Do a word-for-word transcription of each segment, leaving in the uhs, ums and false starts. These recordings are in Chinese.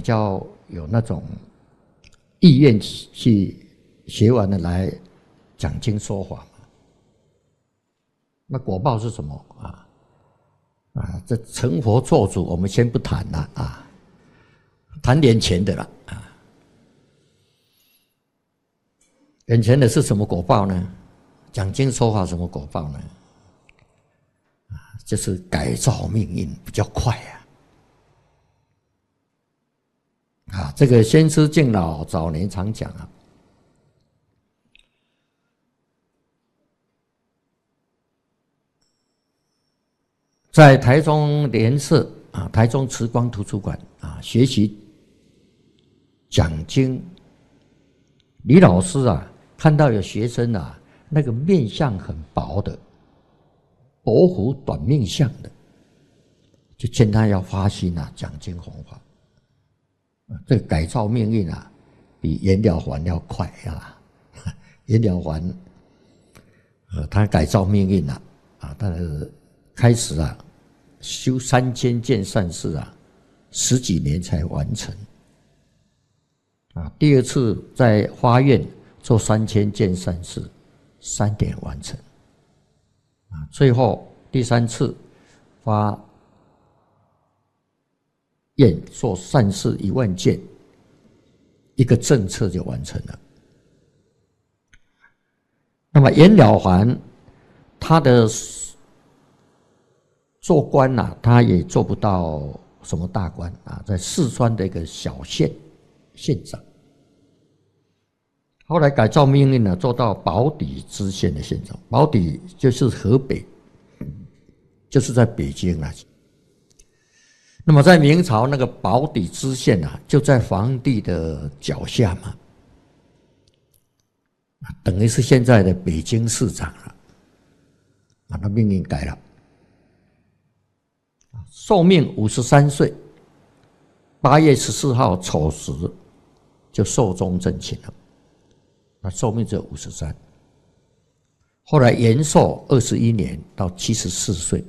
比较有那种意愿去学完了来讲经说法嘛。那果报是什么啊？啊，这成佛做主，我们先不谈了啊，谈眼前的了啊。眼前的是什么果报呢？讲经说法什么果报呢？啊，就是改造命运比较快啊。啊，这个先知敬老早年常讲啊，在台中联社啊，台中慈光图书馆啊学习讲经，李老师啊看到有学生啊那个面相很薄的，薄福短命相的，就劝他要发心啊讲经弘法。这个改造命运啊，比颜了还要快啊！颜了还，呃，他改造命运啊，啊，他开始啊修三千件善事啊，十几年才完成。啊，第二次在花苑做三千件善事，三年完成。啊，最后第三次发愿做善事一万件，一个政策就完成了。那么颜了还他的做官啊，他也做不到什么大官啊，在四川的一个小县县长。后来改造命运呢，做到宝坻知县的县长。宝坻就是河北，就是在北京啊。那么在明朝那个宝坻知县啊，就在皇帝的脚下嘛，等于是现在的北京市长了，把他命运改了。寿命五十三岁，八月十四号丑时就寿终正寝了。那寿命只有五十三，后来延寿二十一年到七十四岁。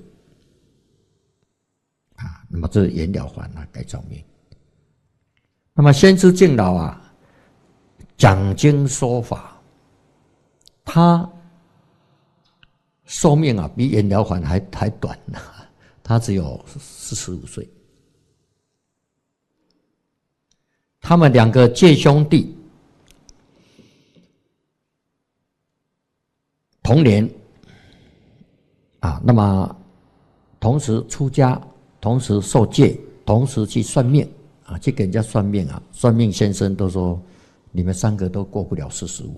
啊，那么这是颜了还啊，改造命。那么先知敬老啊，讲经说法，他寿命啊比颜了还还还短呢，他只有四十五岁。他们两个借兄弟，同年啊，那么同时出家。同时受戒，同时去算命啊，去给人家算命啊。算命先生都说，你们三个都过不了四十五。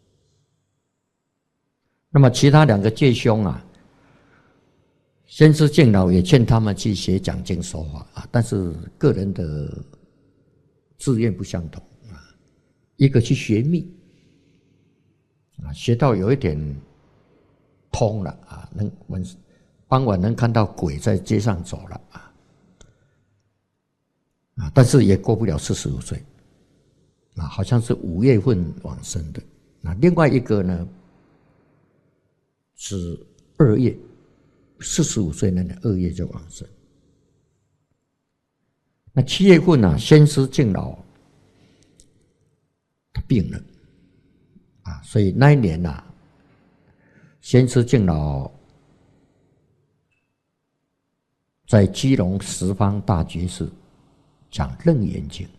那么其他两个戒兄啊，先知敬老也劝他们去学讲经说法啊，但是个人的志愿不相同啊。一个去学密啊，学到有一点通了啊，能闻。傍晚能看到鬼在街上走了啊，啊，但是也过不了四十五岁，啊，好像是五月份往生的。那另外一个呢，是二月，四十五岁那年二月就往生。那七月份啊，先知敬老他病了，啊，所以那一年啊，先知敬老在基隆十方大觉寺讲《楞严经》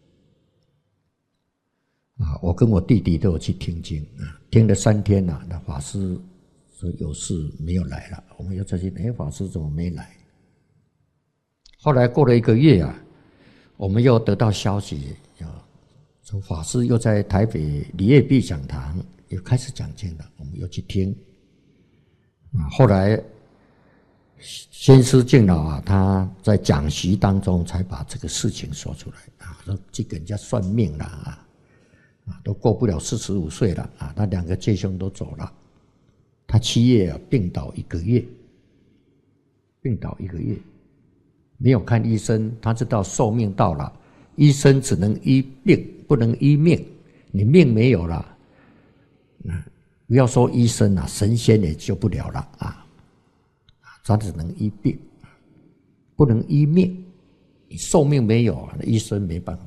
啊，我跟我弟弟都有去听经啊，听了三天了、啊。那法师说有事没有来了，我们又再去，哎，法师怎么没来？后来过了一个月啊，我们又得到消息，说法师又在台北李业碧讲堂又开始讲经了，我们又去听啊。后来先知敬老啊，他在讲习当中才把这个事情说出来啊，说去给人家算命了啊，啊，都过不了四十五岁了啊，那两个弟兄都走了，他七月啊病倒一个月，病倒一个月，没有看医生，他知道寿命到了，医生只能医病，不能医命，你命没有了，嗯，不要说医生啊，神仙也救不了了啊。他只能医病，不能医命你寿命没有啊，医生没办法。